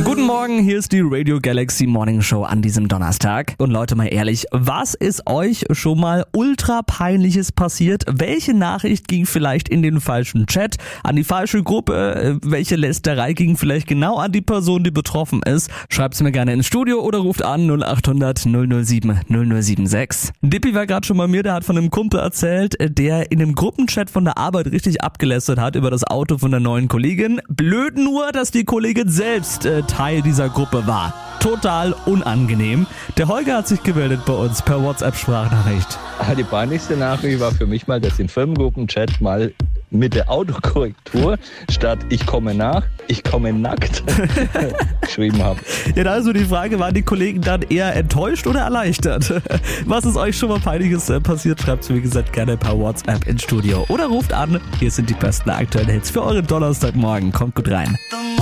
Guten Morgen, hier ist die Radio Galaxy Morning Show an diesem Donnerstag. Und Leute, mal ehrlich, was ist euch schon mal ultra peinliches passiert? Welche Nachricht ging vielleicht in den falschen Chat, an die falsche Gruppe? Welche Lästerei ging vielleicht genau an die Person, die betroffen ist? Schreibt's mir gerne ins Studio oder ruft an 0800 007 0076. Dippi war gerade schon bei mir, der hat von einem Kumpel erzählt, der in einem Gruppenchat von der Arbeit richtig abgelästert hat über das Auto von der neuen Kollegin. Blöd nur, dass die Kollegin selbst Teil dieser Gruppe war. Total unangenehm. Der Holger hat sich gemeldet bei uns per WhatsApp-Sprachnachricht. Die peinlichste Nachricht war für mich mal, dass ich in Firmengruppen-Chat mal mit der Autokorrektur statt ich komme nach, ich komme nackt geschrieben habe. Ja, also die Frage, waren die Kollegen dann eher enttäuscht oder erleichtert? Was ist euch schon mal Peinliches passiert? Schreibt es, wie gesagt, gerne per WhatsApp ins Studio oder ruft an. Hier sind die besten aktuellen Hits für euren Donnerstagmorgen. Kommt gut rein.